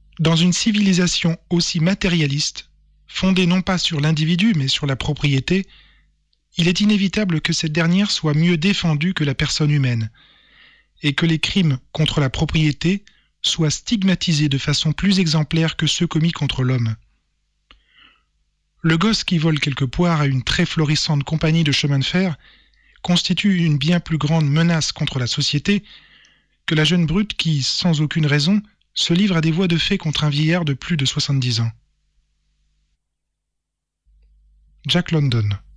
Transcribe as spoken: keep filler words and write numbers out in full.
Dans une civilisation aussi matérialiste, fondée non pas sur l'individu mais sur la propriété, il est inévitable que cette dernière soit mieux défendue que la personne humaine, et que les crimes contre la propriété soient stigmatisés de façon plus exemplaire que ceux commis contre l'homme. Le gosse qui vole quelques poires à une très florissante compagnie de chemin de fer constitue une bien plus grande menace contre la société que la jeune brute qui, sans aucune raison, se livre à des voies de fait contre un vieillard de plus de soixante-dix ans. Jack London.